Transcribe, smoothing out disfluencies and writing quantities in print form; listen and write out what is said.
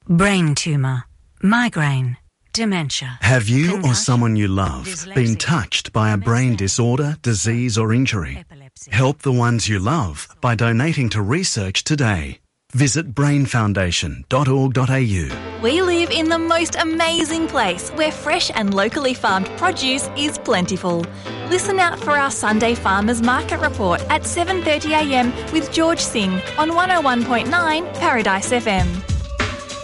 brain tumour, migraine, dementia. Have you or concussion, someone you love been dyslexia, touched by a brain MS, disorder, disease or injury? epilepsy. Help the ones you love by donating to research today. Visit brainfoundation.org.au. We live in the most amazing place where fresh and locally farmed produce is plentiful. Listen out for our Sunday Farmers Market Report at 7:30 a.m. with George Singh on 101.9 Paradise FM.